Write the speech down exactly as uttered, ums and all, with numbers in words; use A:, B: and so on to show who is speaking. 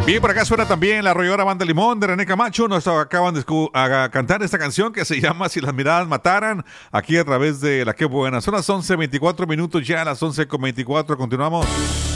A: Bien, por acá suena también la arrolladora Banda Limón de René Camacho. Nos acaban de escu- a cantar esta canción que se llama Si las miradas mataran, aquí a través de la Que Buena. Son las once veinticuatro minutos, ya a las once con veinticuatro. Continuamos.